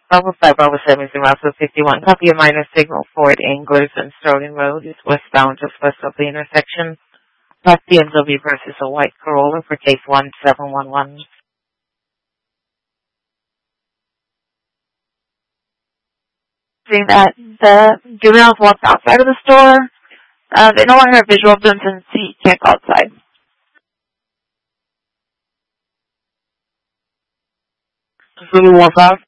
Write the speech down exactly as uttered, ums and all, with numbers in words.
Bravo five, Bravo seven, Zero fifty-one. Copy a minor signal. Ford Anglers and Sterling Road is westbound just west of the intersection. Black B M W versus a white Corolla for case one seven one one. Seeing that the juveniles walked outside of the store. Uh, they no longer have visual of them since he can't go outside. Facility one five.